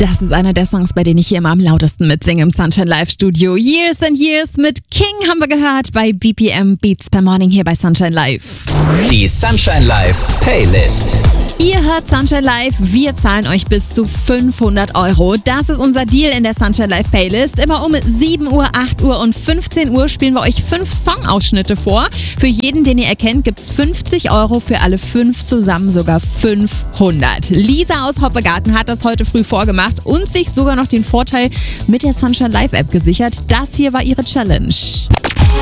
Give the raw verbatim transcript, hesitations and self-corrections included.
Das ist einer der Songs, bei denen ich hier immer am lautesten mitsinge im Sunshine Live Studio. Years and Years mit King haben wir gehört bei B P M Beats per Morning hier bei Sunshine Live. Die Sunshine Live Playlist. Ihr hört Sunshine Live, wir zahlen euch bis zu fünfhundert Euro. Das ist unser Deal in der Sunshine Live Playlist. Immer um sieben Uhr, acht Uhr und fünfzehn Uhr spielen wir euch fünf Songausschnitte vor. Für jeden, den ihr erkennt, gibt's fünfzig Euro, für alle fünf zusammen sogar fünfhundert. Lisa aus Hoppegarten hat das heute früh vorgemacht und sich sogar noch den Vorteil mit der Sunshine Live App gesichert. Das hier war ihre Challenge.